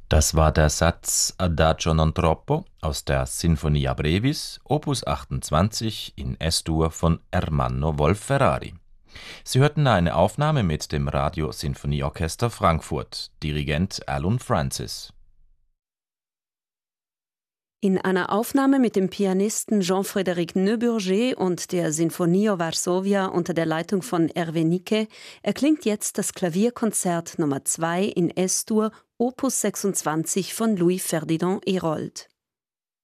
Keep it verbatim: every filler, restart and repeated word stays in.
Das war der Satz Adagio non troppo aus der Sinfonia Brevis, Opus achtundzwanzig in Es-Dur von Ermanno Wolf-Ferrari. Sie hörten eine Aufnahme mit dem Radio-Sinfonieorchester Frankfurt, Dirigent Alan Francis. In einer Aufnahme mit dem Pianisten Jean-Frédéric Neuburger und der Sinfonio Varsovia unter der Leitung von Hervé Niquet erklingt jetzt das Klavierkonzert Nummer zwei in Es-Dur, Opus sechsundzwanzig von Louis Ferdinand Herold.